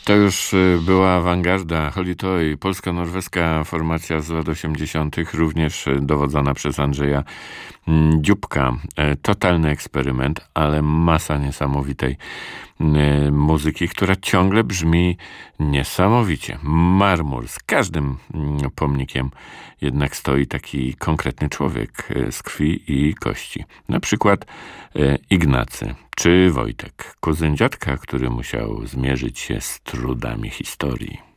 To już była awangarda, Holy Toy, polsko-norweska formacja z lat 80., również dowodzona przez Andrzeja Dzióbka. Totalny eksperyment, ale masa niesamowitej muzyki, która ciągle brzmi niesamowicie. Marmur. Z każdym pomnikiem jednak stoi taki konkretny człowiek z krwi i kości. Na przykład Ignacy czy Wojtek, kuzyn dziadka, który musiał zmierzyć się z trudami historii.